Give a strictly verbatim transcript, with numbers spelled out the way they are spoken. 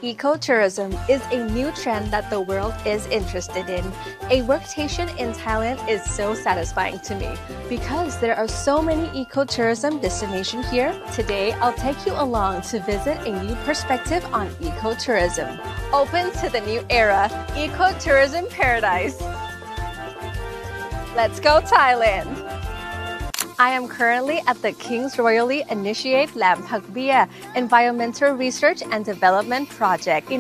Ecotourism is a new trend that the world is interested in. A workcation in Thailand is so satisfying to me because there are so many ecotourism destinations here. Today, I'll take you along to visit a new perspective on ecotourism. Open to the new era, ecotourism paradise. Let's go Thailand! I am currently at the King's Royally Initiated Lam Pak Bia Environmental Research and Development Project.